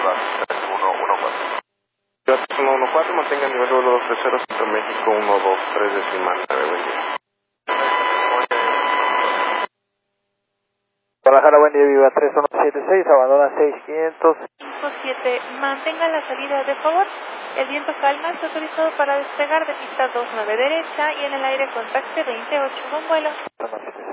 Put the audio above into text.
arriba, 3114. 114, mantenga nivel vuelo 230, Centro México 123 decimal 9, buen día. Guadalajara, buen día, Viva 3176, abandona 6500. 57, mantenga la salida de favor. El viento calma, está autorizado para despegar de pista 29 derecha y en el aire contacte 28, buen vuelo.